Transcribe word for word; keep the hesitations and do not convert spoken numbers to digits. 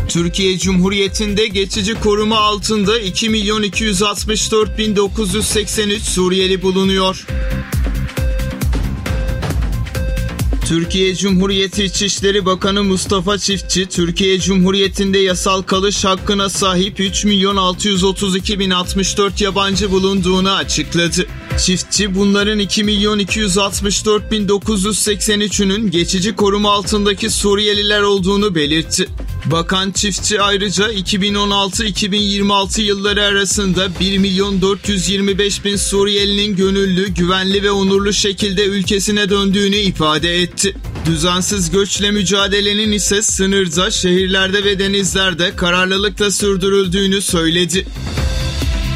Türkiye Cumhuriyeti'nde geçici koruma altında iki milyon iki yüz altmış dört bin dokuz yüz seksen üç Suriyeli bulunuyor. Türkiye Cumhuriyeti İçişleri Bakanı Mustafa Çiftçi, Türkiye Cumhuriyeti'nde yasal kalış hakkına sahip üç milyon altı yüz otuz iki bin altmış dört yabancı bulunduğunu açıkladı. Çiftçi, bunların iki milyon iki yüz altmış dört bin dokuz yüz seksen üçünün geçici koruma altındaki Suriyeliler olduğunu belirtti. Bakan Çiftçi ayrıca iki bin on altı iki bin yirmi altı yılları arasında bir milyon dört yüz yirmi beş bin Suriyelinin gönüllü, güvenli ve onurlu şekilde ülkesine döndüğünü ifade etti. Düzensiz göçle mücadelenin ise sınırda, şehirlerde ve denizlerde kararlılıkla sürdürüldüğünü söyledi.